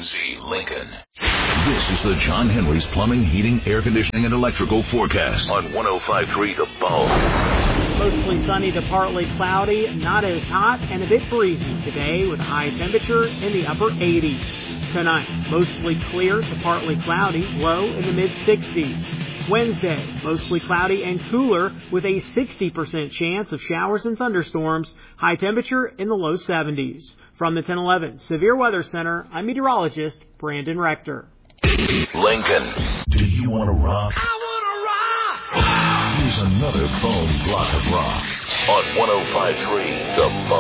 Quincy, Lincoln. This is the John Henry's Plumbing, Heating, Air Conditioning, and Electrical forecast on 105.3 The Bone. Mostly sunny to partly cloudy, not as hot, and a bit breezy today with a high temperature in the upper 80s. Tonight, mostly clear to partly cloudy, low in the mid-60s. Wednesday, mostly cloudy and cooler with a 60% chance of showers and thunderstorms, high temperature in the low 70s. From the 1011 Severe Weather Center, I'm meteorologist Brandon Rector. Lincoln, do you want to rock? I want to rock! Here's another Bone block of rock on 105.3 The Bone.